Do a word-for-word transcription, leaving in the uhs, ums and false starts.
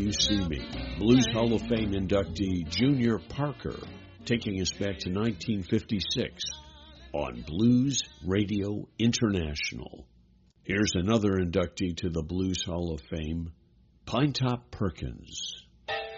You See Me. Blues Hall of Fame inductee Junior Parker, taking us back to nineteen fifty-six on Blues Radio International. Here's another inductee to the Blues Hall of Fame, Pinetop Perkins.